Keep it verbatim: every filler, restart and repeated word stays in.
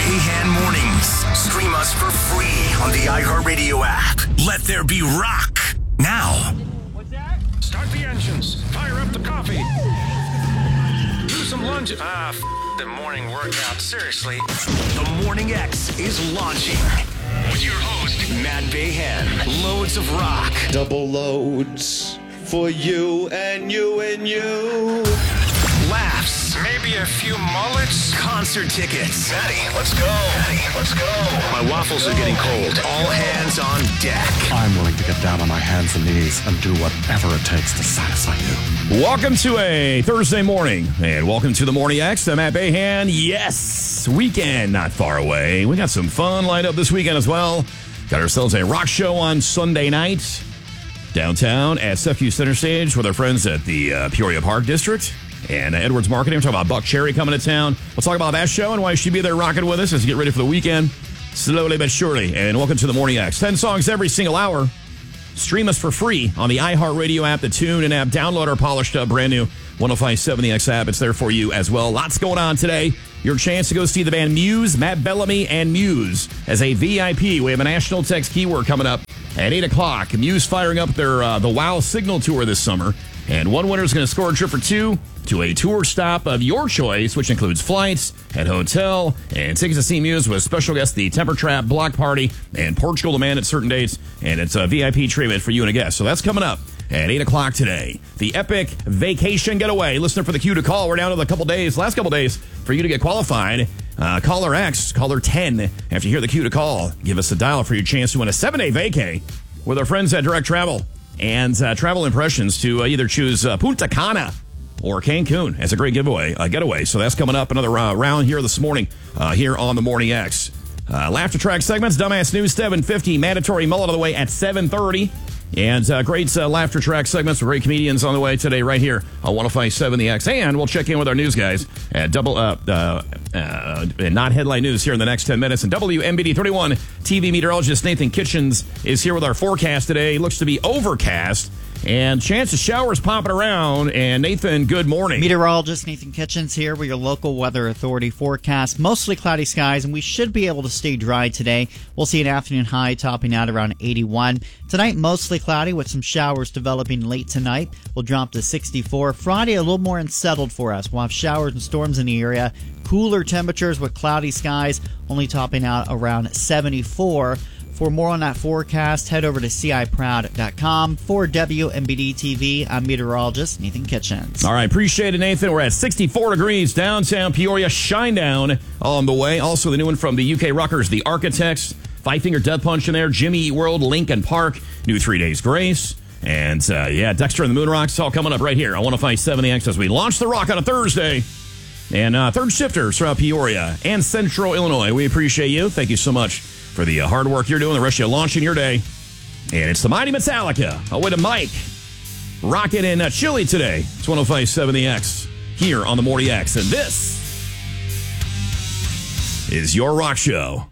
Bayhan Mornings. Stream us for free on the iHeartRadio app. Let there be rock now. What's that? Start the engines. Fire up the coffee. Do some lunges. Ah, f- the morning workout. Seriously. The Morning X is launching. With your host, Matt Bayhan. Loads of rock. Double loads for you and you and you. Laughs. Maybe a few mullets. Concert tickets. Maddie, let's go. Maddie, let's go. My waffles are getting cold. All hands on deck. I'm willing to get down on my hands and knees and do whatever it takes to satisfy you. Welcome to a Thursday morning, and welcome to the Morning X. I'm Matt Bayhan. Yes, weekend not far away. We got some fun lined up this weekend as well. Got ourselves a rock show on Sunday night downtown at S F Q Center Stage with our friends at the uh, Peoria Park District and uh, Edwards Marketing. We're talking about Buck Cherry coming to town. We'll talk about that show and why you should be there rocking with us as you get ready for the weekend, slowly but surely. And welcome to the Morning X. Ten songs every single hour. Stream us for free on the iHeartRadio app, the TuneIn app. Download our polished up brand new one oh five point seven The X app. It's there for you as well. Lots going on today. Your chance to go see the band Muse, Matt Bellamy and Muse as a V I P. We have a national text keyword coming up at eight o'clock. Muse firing up their uh, the Wow Signal Tour this summer. And one winner is going to score a trip for two to a tour stop of your choice, which includes flights and hotel and tickets to see Muse with special guests, the Temper Trap, Block Party, and Portugal Demand at certain dates. And it's a V I P treatment for you and a guest. So that's coming up at eight o'clock today. The epic vacation getaway. Listen for the cue to call. We're down to a couple days, last couple days, for you to get qualified. Uh, caller X, caller ten. After you hear the cue to call, give us a dial for your chance to win a seven-day vacay with our friends at Direct Travel and uh, Travel Impressions to uh, either choose uh, Punta Cana or Cancun. That's a great giveaway, uh, getaway. So that's coming up. Another uh, round here this morning uh, here on the Morning X. Uh, Laughter track segments, Dumbass News, seven fifty. Mandatory mullet on the way at seven thirty. And uh, great uh, laughter track segments with great comedians on the way today right here on one oh five point seven The X. And we'll check in with our news guys at double uh, uh, uh, not headline news here in the next ten minutes. And W M B D thirty-one T V meteorologist Nathan Kitchens is here with our forecast today. Looks to be overcast and chance of showers popping around. And Nathan, good morning. Meteorologist Nathan Kitchens here with your local weather authority forecast. Mostly cloudy skies, and we should be able to stay dry today. We'll see an afternoon high topping out around eighty-one. Tonight, mostly cloudy with some showers developing late tonight. We'll drop to sixty-four. Friday, a little more unsettled for us. We'll have showers and storms in the area. Cooler temperatures with cloudy skies, only topping out around seventy-four. For more on that forecast, head over to C I proud dot com. For W M B D T V, I'm meteorologist Nathan Kitchens. All right, appreciate it, Nathan. We're at sixty-four degrees downtown Peoria. Shinedown on the way. Also, the new one from the U K Rockers, The Architects. Five Finger Death Punch in there. Jimmy Eat World, Linkin Park. New Three Days Grace. And, uh, yeah, Dexter and the Moon Rocks. All coming up right here on one oh five point seven The X as we launch the rock on a Thursday. And uh, third shifters throughout Peoria and Central Illinois. We appreciate you. Thank you so much for the uh, hard work you're doing, the rest of you launching your day. And it's the Mighty Metallica. Away to Mike. Rockin' in uh, Chile today. It's one oh five point seven The X here on the Morning X. And this is your rock show.